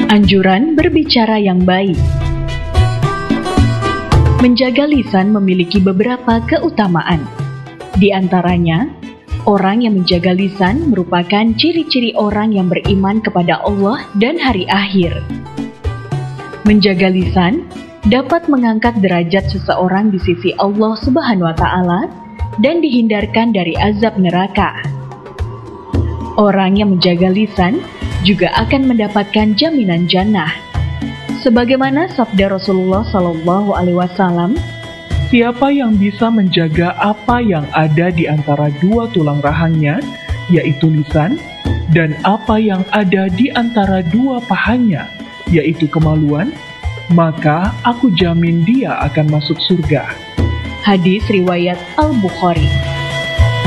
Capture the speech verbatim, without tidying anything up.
Anjuran berbicara yang baik. Menjaga lisan memiliki beberapa keutamaan. Di antaranya, orang yang menjaga lisan merupakan ciri-ciri orang yang beriman kepada Allah dan hari akhir. Menjaga lisan dapat mengangkat derajat seseorang di sisi Allah Subhanahu wa Ta'ala dan dihindarkan dari azab neraka. Orang yang menjaga lisan juga akan mendapatkan jaminan jannah. Sebagaimana sabda Rasulullah Shallallahu Alaihi Wasallam, siapa yang bisa menjaga apa yang ada di antara dua tulang rahangnya, yaitu lisan, dan apa yang ada di antara dua pahanya, yaitu kemaluan, maka aku jamin dia akan masuk surga. Hadis riwayat Al-Bukhari.